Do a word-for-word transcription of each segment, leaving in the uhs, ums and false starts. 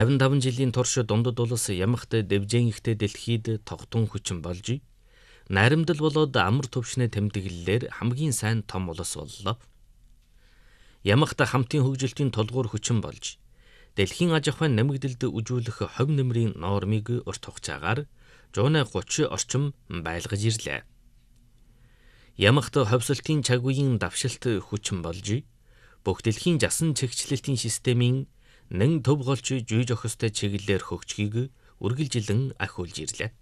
тавин таван жилийн турш дундад улс ямагт дэвжэн ихтэй дэлхийд тогтун хүчин болж, найрамдал болоод амар төвшнээ тэмдэглэлээр хамгийн сайн том улс боллоо. Ямагт хамтын хөгжилтийн тулгуур хүчин болж, дэлхийн аж ахуйн нэмэгдэлд үжүүлэх хувь нэмрийн нормыг урт хугацаагаар жуунай гучин орчим байлгаж ирлээ. Ямагт ховсолтын цаг үеийн давшилт хүчин болж, бүх дэлхийн жасан чигчлэлтийн системийн нэн төв голч жүйж охистой чиглэлээр хөгжихийг үргэлжилэн ахиулж ирлээ.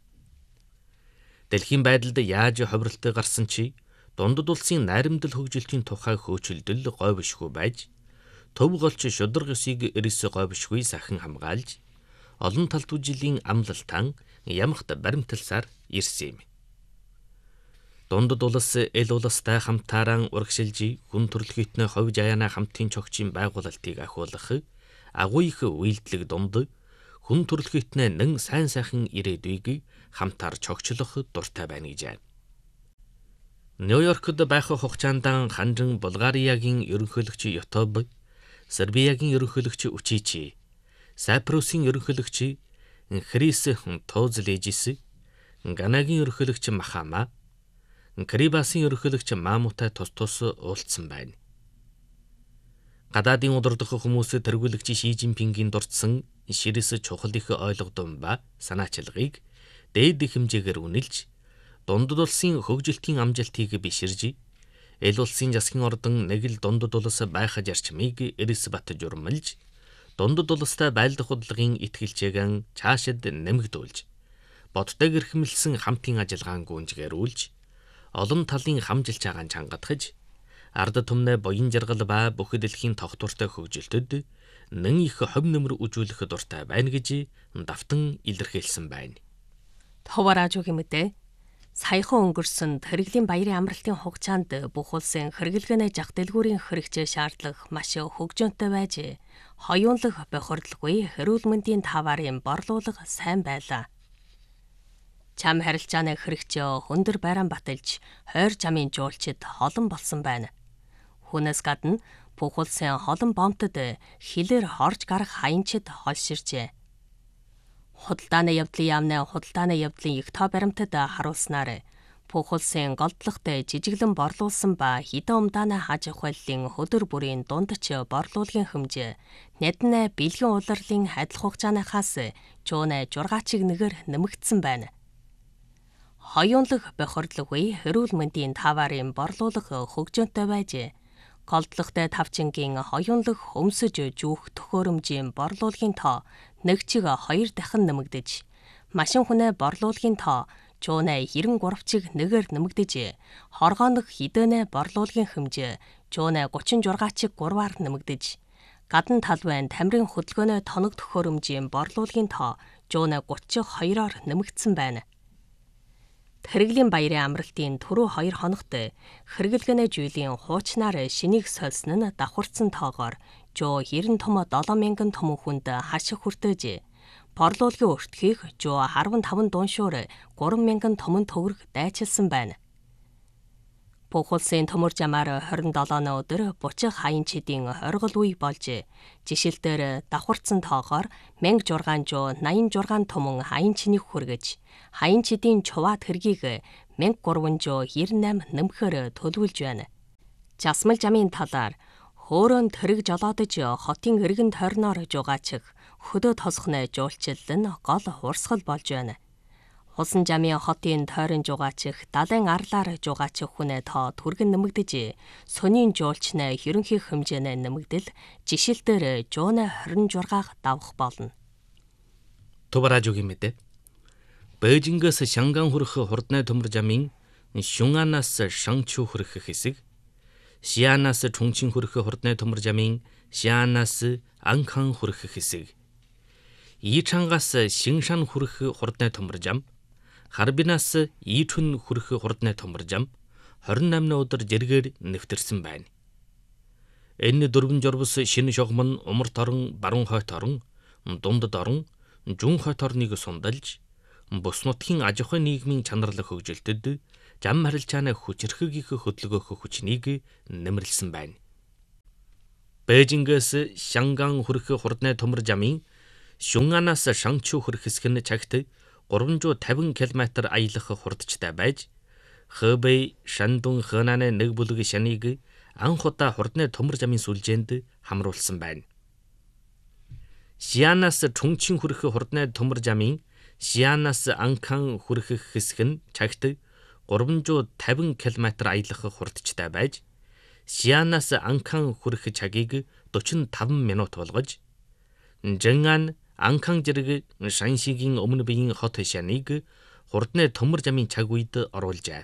Дэлхийн байдалд яаж ховролтой гарсан чи дундад улсын найрамдал хөгжилтийн тухай хөөцөлдөл говьшгүй байж, төв голч шударга ёсыг эрс говьшгүй сахин хамгаалж, олон талт үжилийн амлалтан ямагт баримталсаар ирсэн юм. Дундад улс эл улстай хамтааран урагшилж хүн төрөлхөйтнө ховж аяана хамтын чогчийн байгуулалтыг ахиулах агуу их үйлдэлэг дунд хүн төрөлхөйтнө нэн сайн сайхан ирээдүйг хамтаар чогчлох дуртай байна гэж байна. Нью-Йоркд байх хугацаанд ханжин Булгариагийн ерөнхийлөгч Ютуб, Сербиягийн ерөнхийлөгч Учичи, Сайпрусын ерөнхийлөгч Хрис Тозлежис, Ганагийн ерөнхийлөгч Махама, Крибасын ерөнхийлөгч Мамутай тус тус уулзсан байна. Гадаадын удирдах хүмүүс тэргүүлэгч Ши Жинпингийн дурдсан ширэс чухал их ойлгодон ба санаачилгыг дээд хэмжээгээр үнэлж, дундад улсын хөгжилтийн амжилтыг биширж, эл улсын засгийн ордон нэг л дундад улс байх зарчмыг эрс бат журмалж, дундад улстай байлдах худлагын итгэлчээгэн цаашид нэмэгдүүлж, бодтой гэрхэмлсэн хамтын ажиллагаан гүнжгээрүүлж, олон талын хамжилж байгаа чангатгаж, ард түмнээ боён жаргал ба бүх дэлхийн тогтвортой хөгжилтөд нэн их хувь нэмэр үжүүлэх дуртай байна гэж давтан илэрхийлсэн байна. Товараажуугийн мэдээ. Саяхан өнгөрсөн хэрэглийн баярын амралтын хугацаанд бүх улсын хэрэглэгээний зах дэлгүүрийн хэрэгцээ шаардлага маш хөгжөөнтэй байж, хоёулах бохирдолгүй эрүүл мэндийн таварын борлуулга сайн байлаа. Чам харилцааны хэрэгцээ хөндөр байран баталж, хойр чамын жуулчид олон болсон байна. Хүнээс гадна бүх улсын холон бомтод хилээр хорж гарах хаянчид холширчээ. Худалдааны явдлын яамны худалдааны явдлын их тоо баримтад харуулснаар бүх улсын голдлогтой жижиглэн борлуулсан ба хідэн умдааны хаж ахуйллын хөдөр бүрийн дундч борлуулгын хэмжээ нэднэ бэлгийн улирлын адил хугацааныхаас жуунай жургаачиг нэгээр нэмэгдсэн байна. Хоёулах бохирдлоггүй эрүүл мэндийн таварын борлуулга хөгжөөнтэй байж, голдлогтой тавчингийн хоёулах өмсөж жүүх төхөөрөмжийн борлуулгын тоо нэг чиг хоёр дахин нэмэгдэж, машин хүнээ борлуулгын тоо жуунай хэрэв гурав чиг нэгээр нэмэгдэж, хоргоонох хідэнэ борлуулгын хэмжээ жуунай гучин жургаан чиг гурваар нэмэгдэж, гадна талбайн тамирын хөдөлгөөний тоног төхөөрөмжийн борлуулгын тоо жуунай гучин хоёроор нэмэгдсэн байна. Хэрэглийн баярын амралтын түрүү хоёр хоногт хэрэглэгээний жүйлийн хуучнаар шинийг сольсон нь давхарцсан тоогоор жоо хэрэв том долоон мянган том хүнд хашиг хүртэж, борлуулгын өртгийг жоо харван таван дууншуур гурван мянган том төгрөг дайчилсан байна. Бүх улсын төмөр жамаар хорин долооны өдөр бучих хаянчидын оргил үе болж, жишээлбэл давхарцсан тоогоор мянга жургаан жоо наян жургаан томон хаянчнийг хүргэж, хаянчидын чуваад хэргийг мянга гурван жоо хэрэв найман нэмэхээр төлөвлөж байна. Жасмал жамын талаар хөөрөнд тэрэг жолоодож хотын эргэн тойрноор жугаачих хөдөө тосхны жуулчил нь гол урсгал болж байна. Усан жамын хотын тойрон жугаачих далайн арлаар жугаачих хүнээ тоо түргэн нэмэгдэж, сонийн жуулчны ерөнхий хэмжээний нэмэгдэл жишээлбэл жуунай хорин жургааг давах болно. Товараажуугийн мэдээ. Бээжингээс Шанган хүрэх хурдны төмөр жамын Шүнганаас Шангчүү хүрэх хэсэг, Шианаас Чунчин хүрэх хурдны төмөр жамын Шианаас Анхан хүрэх хэсэг, Ичангаас Шиншан хүрэх хурдны төмөр жам, Харбинаас Ичүн хүрэх хурдны төмөр жам хорин наймны өдөр жиргээр нэвтэрсэн байна. Энэ дөрвөн журвас шинэ шогмон умарт орон, баруун хойт орон, дундад орон, жүүн хойт орныг сундалж, бус нутгийн аж ахуйн нийгмийн чанарлах хөгжилтөд зам харилцааны хүчрхэг их хөдөлгөөх хүчнийг нэмэрлсэн байна. Бээжингээс Шанган хүрэх хурдны төмөр жамын Шунганаас Шанчуу хүрэх хэсэг нь цагт гурван зуун тавин км аялах хурдчтай байж, Хэбэй, Шандун, Хэнаны нэг бүлэг шаныг анх удаа хурдны төмөр замын сүлжээнд хамруулсан байна. Шианаас Чунчин хүрэх хурдны төмөр замын Шианаас Анкан хүрэх хэсэг нь цагт гурван зуун тавин км аялах хурдчтай байж, Шианаас Анкан хүрэх цагийг дөрвөн таван минут болгож, Жэнган Анкан зэрэг Шаншигийн өмнө биеийн хот шаныг хурдны төмөр замын цаг үед оруулжээ.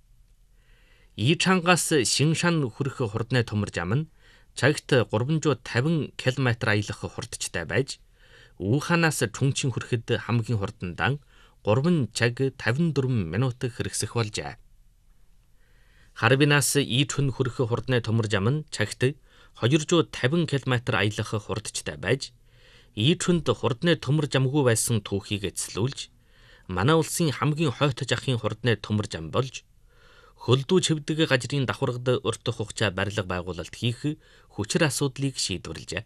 Ичангаас Шиншан хүрэх хурдны төмөр зам нь цагт гурван зуун тавин км аялах хурдчтай байж, Уханаас Чунчин хүрэхэд хамгийн хурдандан гурван цаг тавин дөрвөн минут хэрэгсэх болжээ. Харбинаас Ичүн хүрэх хурдны төмөр зам нь цагт хоёр зуун тавин км аялах хурдчтай байж, Ичүнд хурдны төмөр замгүй байсан түүхийг эзлүүлж, манай улсын хамгийн хойтож ахын хурдны төмөр зам болж, хөлдөө чивдэг газрын давхаргад өртөх хугацаа барилга байгуулалт хийх хүчир асуудлыг шийдвэрлэжээ.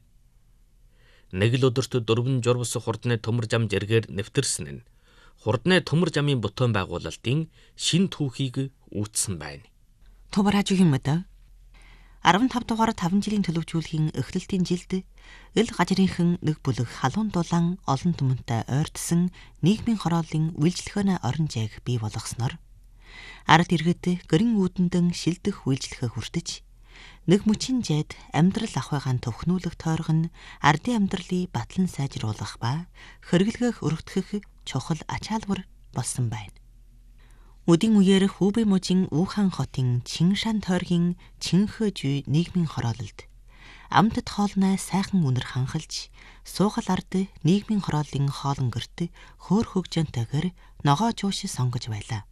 Нэг л өдөрт дөрвөн журвас хурдны төмөр зам зэргээр нэвтэрсэн нь хурдны төмөр замын бүтээн байгуулалтын шин түүхийг үүссэн байна. Тубарааjuгийн мэд арван тав дугаар таван жилийн төлөвжүүлэхийн эхлэлтийн жилд эл гажрынхан нэг бүлэг халуун дулаан олон түмэнтэй ойртсон нийгмийн хорооллын үйлчлэхөөний орон зайг бий болгосноор ард иргэд гэрэн үүдэндэн шилдэх үйлчлэхээ хүртэж, нэг мөчийн зайд амьдрал ахуйгаан төвхнүүлэх тойрог нь ардын амьдралыг батлан сайжруулах ба хэрэглээх өргөдгөх чухал ачаалбар болсон байна. Үдийн үеэр Хубэй мужийн Ухан хотын Чиншан тойргийн Чинхэжүй нийгмийн хороололд амтд хоолной сайхан үнэр ханхалж, суугал ард нийгмийн хорооллын хоолн гэрт хөөр хөгжөөнтэйгээр ногоо жууш сонгож байлаа.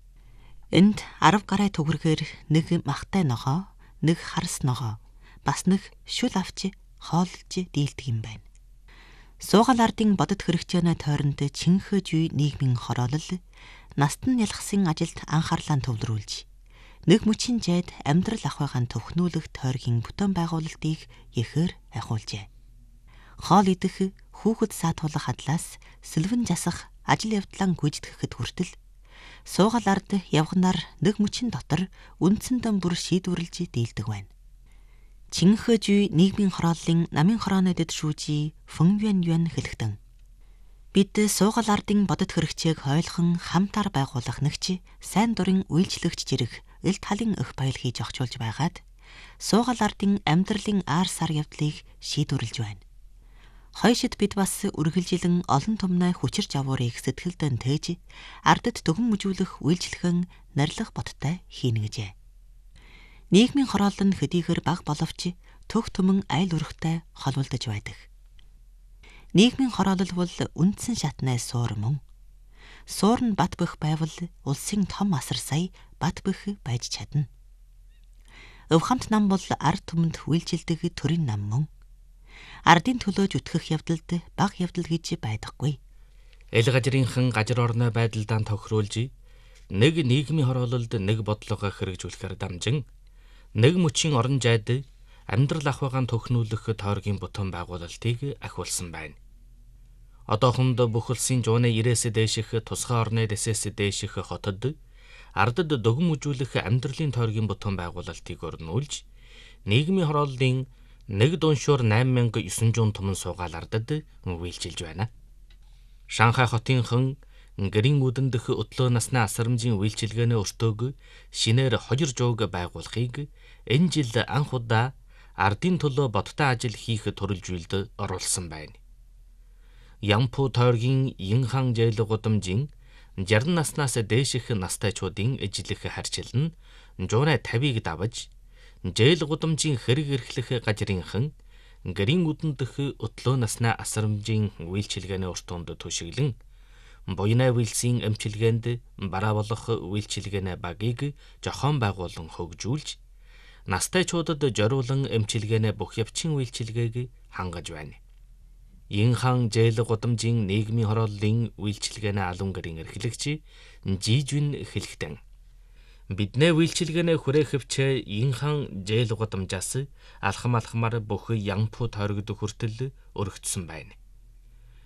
Энд арав гарай түгэргээр нэг махтай ногоо, нэг харс ногоо, бас нэг шүл авч хоолж дийлдэг юм байна. Суугал ардын бодит хэрэгжээний тойронд Чинхэжүй нийгмийн хороолол настан ялхсан ажилд анхаарлаа төвлөрүүлж, нэг мөчийн зайд амьдрал ахуйгаан төвхнүүлэх тойргийн бүтээн байгуулалтыг ихээр ахиулжээ. Хоол идэх, хүүхэд саатуулах хадлаас сэлвэн засах ажил явдлаа гүйцэтгэхэд хүртэл суугал ард явганаар нэг мөчийн дотор үндсэндээ бүр шийдвэрлэж дийлдэг байна. Чинхэжүй нийгмийн хорооллын намын хорооны дэд шүүжий Фэнюан Юан хэлэхдээ бид суугал ардын бодит хэрэгцээг ойлгон хамтаар байгуулах нэгч сайн дурын үйлчлэгч зэрэг эл талын өх баял хийж огчулж байгаад суугал ардын амьдралын аар сар явдлыг шийдвэрлэж байна. Хойшид бид бас үргэлжилэн олон түмнээ хүчирч авуурыг сэтгэлдэн тээж ардд дөгөн мүжүүлэх үйлчлэгэн нарилах боттой хийнэгэжээ. Нийгмийн хороол нь хэдийгээр бага боловч төх түмэн айл өрхтэй холбогдож байдаг. Нийгмийн хороолол бол үндсэн шатнай суур мөн. Суур нь бат бөх байвал улсын том асар сая бат бөх байж чадна. Өв хамт нам бол ард түмэнд үйлчилдэг төрийн нам мөн. Ардын төлөөж үтгэх явдалд бага явдал гэж байдаггүй. Эл гажрынхан гажир орны байдалдаан тохируулж, нэг нийгмийн хороололд нэг бодлого хэрэгжүүлэхээр дамжин, нэг мөчийн орон зайд амьдрал ахуйгаан төхнүүлэх тойргийн бүтээн байгуулалтыг ахиулсан байна. Одоохонд бүх улсын жууны ирээсээ дээших тусгай орны дэсээс дээших хотод ардд дөгөн үжүүлэх амьдралын тойргийн бүтээн байгуулалтыг өрнүүлж, нийгмийн хорооллын нэг дуншуур найман мянга девин зуун түмэн суугаал ардд үйлчилж байна. Шанхай хотынхан гэрийн үдэн дэх өтлөө насны асрамжийн үйлчилгээний өртөөг шинээр хоёр зууг байгуулахыг энэ жил анх удаа ардын төлөө бодтой ажил хийх төрөлжүүлд оруулсан байна. Ямпу тойргийн Инхан зээл гудамжийн шарсан наснаас дээших настайчуудын ижлэх харьцал нь жуурай тавиг давж, зээл гудамжийн хэрэг эрхлэх гажрынхан гэрийн үдэн дэх өтлөө насны асрамжийн үйлчилгээний өртөөнд төшиглэн буйнаа үйлсийн эмчилгээнд бараа болох үйлчилгээний багийг жохон байгуулан хөгжүүлж, настайчуудад зориулан эмчилгээний бүх явцын үйлчилгээг хангаж байна. Инхан зээл гудамжийн нийгмийн хорооллын үйлчилгээний алуун гэрийн эрхлэгч Жижүн хэлэхдээ биднээ үйлчилгээний хүрээхэвч Инхан зээл гудамжаас алхам алхмаар бүх Ямпу тойрогд хүртэл өргөцсөн байна.